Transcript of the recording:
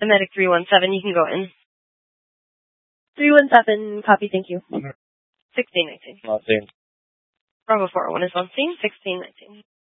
The medic 317, you can go in. 317, copy, thank you. 1619. Bravo 401 is on scene, 1619.